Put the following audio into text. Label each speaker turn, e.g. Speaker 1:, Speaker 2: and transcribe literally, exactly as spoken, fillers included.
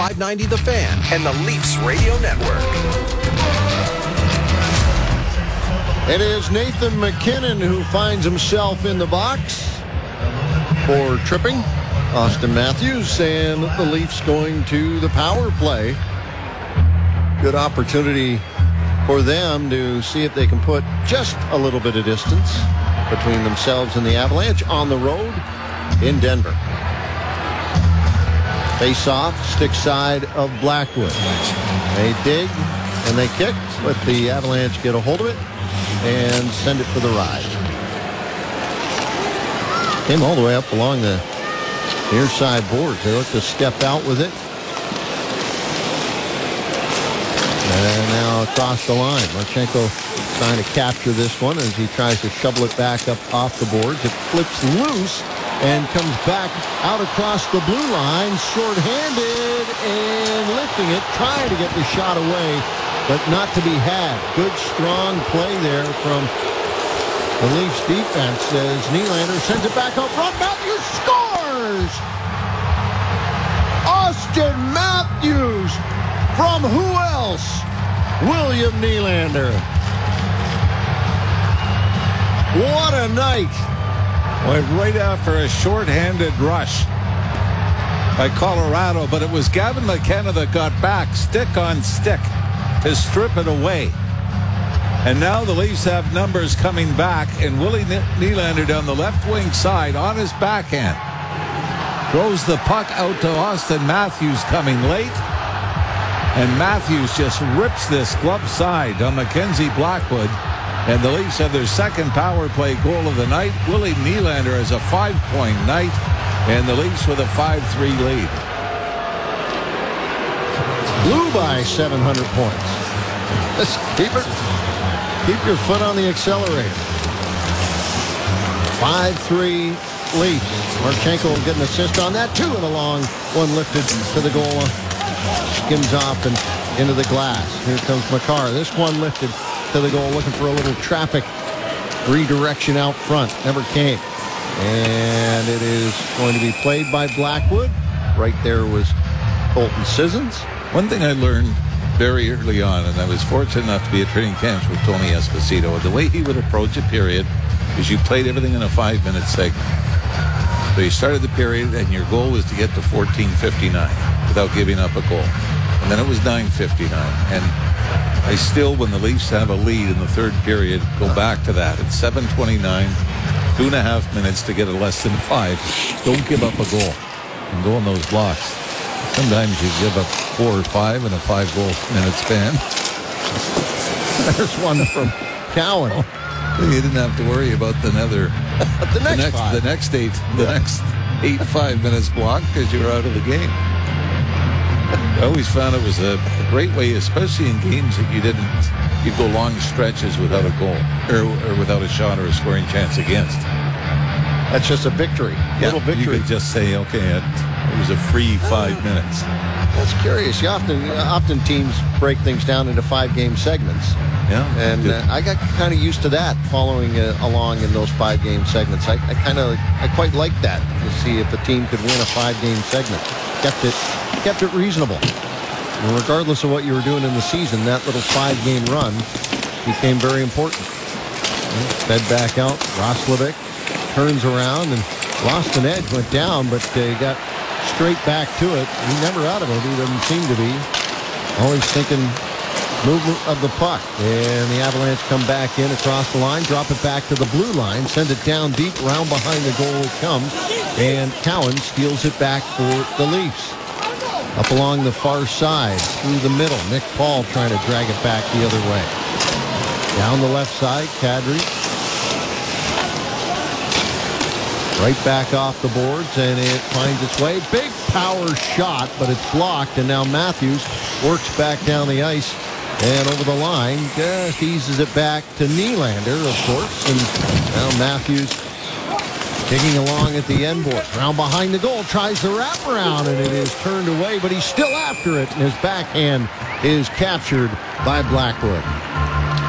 Speaker 1: five ninety The Fan and the Leafs Radio Network.
Speaker 2: It is Nathan MacKinnon who finds himself in the box for tripping Austin Matthews, and the Leafs going to the power play. Good opportunity for them to see if they can put just a little bit of distance between themselves and the Avalanche on the road in Denver. Face off, stick side of Blackwood. They dig and they kick, but the Avalanche get a hold of it and send it for the ride. Came all the way up along the near side boards. They look to step out with it. And now across the line. Marchenko trying to capture this one as he tries to shovel it back up off the boards. It flips loose and comes back out across the blue line, short-handed and lifting it, trying to get the shot away, but not to be had. Good, strong play there from the Leafs defense as Nylander sends it back up front. Matthews scores! Austin Matthews from who else? William Nylander. What a night.
Speaker 3: Went right after a short-handed rush by Colorado, but it was Gavin McKenna that got back, stick on stick, to strip it away. And now the Leafs have numbers coming back, and Willie Nylander down the left wing side on his backhand throws the puck out to Austin Matthews coming late, and Matthews just rips this glove side on Mackenzie Blackwood. And the Leafs have their second power play goal of the night. Willie Nylander has a five-point night, and the Leafs with a five three lead.
Speaker 2: Blew by seven hundred points. Let's keep it. Keep your foot on the accelerator. five three Leafs. Marchenko will get an assist on that, too, and a long one lifted to the goal. Skims off and into the glass. Here comes Makar. This one lifted to the goal, looking for a little traffic redirection out front. Never came. And it is going to be played by Blackwood. Right there was Colton Sissons.
Speaker 3: One thing I learned very early on, and I was fortunate enough to be at training camps with Tony Esposito, and the way he would approach a period is you played everything in a five-minute segment. So you started the period, and your goal was to get to fourteen fifty-nine without giving up a goal. And then it was nine fifty-nine. And I still, when the Leafs have a lead in the third period, go back to that. It's seven twenty-nine, two and a half minutes to get a less than five. Don't give up a goal and go on those blocks. Sometimes you give up four or five in a five-goal minute span.
Speaker 2: There's one from Cowan.
Speaker 3: You didn't have to worry about another
Speaker 2: the next,
Speaker 3: the next,
Speaker 2: five.
Speaker 3: the next eight, the
Speaker 2: Yeah.
Speaker 3: next eight five minutes block because you were out of the game. I always found it was a, a great way, especially in games that you didn't, you'd go long stretches without a goal or, or without a shot or a scoring chance against.
Speaker 2: That's just a victory.
Speaker 3: Yeah,
Speaker 2: Little victory.
Speaker 3: You could just say, okay, it, it was a free five minutes.
Speaker 2: That's curious. You often, often teams break things down into five-game segments.
Speaker 3: Yeah,
Speaker 2: And uh, I got kind of used to that, following uh, along in those five-game segments. I, I kind of, I quite liked that, to see if a team could win a five-game segment. Kept it, kept it reasonable. And regardless of what you were doing in the season, that little five-game run became very important. Fed back out. Roslovic turns around and lost an edge, went down, but uh, got straight back to it. He's never out of it. He doesn't seem to be. Always thinking movement of the puck. And the Avalanche come back in across the line, drop it back to the blue line, send it down deep, round behind the goal it comes, and Cowan steals it back for the Leafs. Up along the far side, through the middle, Nick Paul trying to drag it back the other way. Down the left side, Kadri. Right back off the boards, and it finds its way. Big power shot, but it's blocked, and now Matthews works back down the ice and over the line. Just eases it back to Nylander, of course, and now Matthews digging along at the end board. Round behind the goal, tries the wraparound, and it is turned away, but he's still after it, and his backhand is captured by Blackwood.